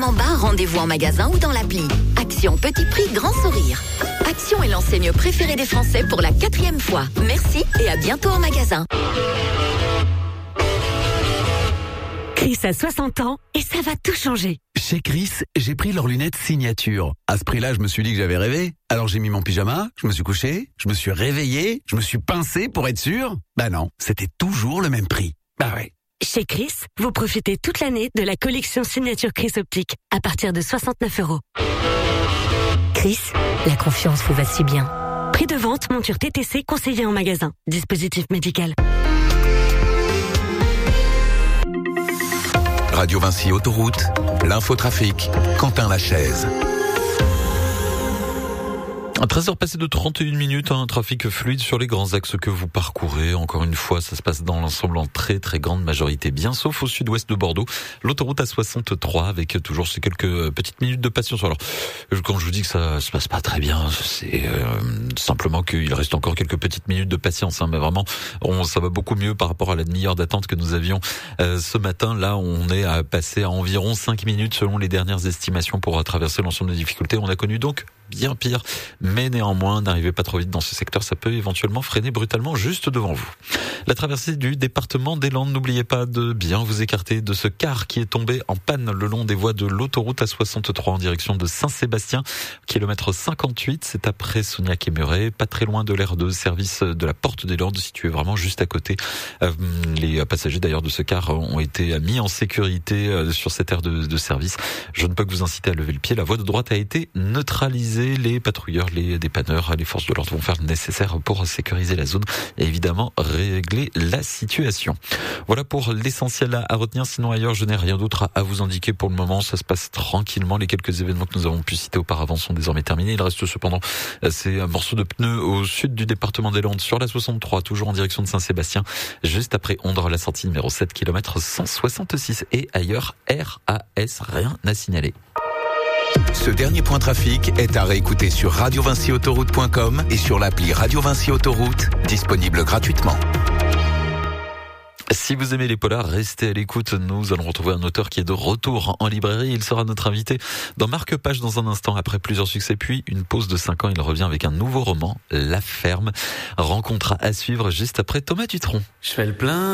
En bas, rendez-vous en magasin ou dans l'appli. Action petit prix, grand sourire. Action est l'enseigne préférée des Français pour la 4e fois. Merci et à bientôt en magasin. Chris a 60 ans et ça va tout changer. Chez Chris, j'ai pris leurs lunettes signature. À ce prix-là, je me suis dit que j'avais rêvé. Alors j'ai mis mon pyjama, je me suis couché, je me suis réveillé, je me suis pincé pour être sûr. Bah non, c'était toujours le même prix. Bah ouais. Chez Chris, vous profitez toute l'année de la collection signature Chris Optique à partir de 69 €. Chris, la confiance vous va si bien. Prix de vente, monture TTC conseillé en magasin. Dispositif médical. Radio Vinci Autoroute, l'infotrafic, Quentin Lachaise. À 13h passé de 31 minutes, un trafic fluide sur les grands axes que vous parcourez. Encore une fois, ça se passe dans l'ensemble en très très grande majorité, bien sauf au sud-ouest de Bordeaux. L'autoroute A63 avec toujours ces quelques petites minutes de patience. Alors, quand je vous dis que ça se passe pas très bien, c'est simplement qu'il reste encore quelques petites minutes de patience. Mais vraiment, ça va beaucoup mieux par rapport à la demi-heure d'attente que nous avions ce matin. Là, on est à passer à environ 5 minutes selon les dernières estimations pour traverser l'ensemble des difficultés. On a connu donc bien pire, mais néanmoins, n'arrivez pas trop vite dans ce secteur, ça peut éventuellement freiner brutalement juste devant vous. La traversée du département des Landes, n'oubliez pas de bien vous écarter de ce car qui est tombé en panne le long des voies de l'autoroute A63 en direction de Saint-Sébastien, kilomètre 58, c'est après Sognac et Muret, pas très loin de l'aire de service de la Porte des Landes, situé vraiment juste à côté. Les passagers d'ailleurs de ce car ont été mis en sécurité sur cette aire de service. Je ne peux que vous inciter à lever le pied, la voie de droite a été neutralisée. Les patrouilleurs, les dépanneurs, les forces de l'ordre vont faire le nécessaire pour sécuriser la zone et évidemment régler la situation. Voilà pour l'essentiel à retenir. Sinon ailleurs, je n'ai rien d'autre à vous indiquer pour le moment. Ça se passe tranquillement. Les quelques événements que nous avons pu citer auparavant sont désormais terminés. Il reste cependant ces morceaux de pneus au sud du département des Landes sur la 63, toujours en direction de Saint-Sébastien, juste après Ondre, la sortie numéro 7, kilomètre 166. Et ailleurs, RAS, rien à signaler. Ce dernier point trafic est à réécouter sur radiovinciautoroute.com et sur l'appli Radio Vinci Autoroute, disponible gratuitement. Si vous aimez les polars, restez à l'écoute. Nous allons retrouver un auteur qui est de retour en librairie. Il sera notre invité dans Marque-Page dans un instant. Après plusieurs succès, puis une pause de 5 ans, il revient avec un nouveau roman, La Ferme. Rencontre à suivre juste après Thomas Dutronc. Je fais le plein.